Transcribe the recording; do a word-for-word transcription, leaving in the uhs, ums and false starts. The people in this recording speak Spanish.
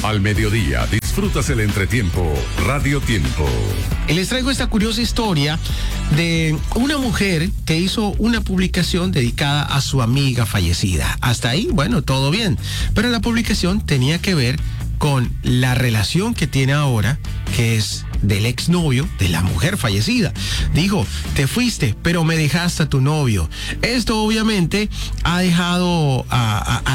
Al mediodía, disfrutas el entretiempo Radio Tiempo. Y les traigo esta curiosa historia de una mujer que hizo una publicación dedicada a su amiga fallecida. Hasta ahí, bueno, todo bien. Pero la publicación tenía que ver con la relación que tiene ahora, que es del exnovio de la mujer fallecida. Dijo, te fuiste, pero me dejaste a tu novio. Esto obviamente ha dejado a, a, a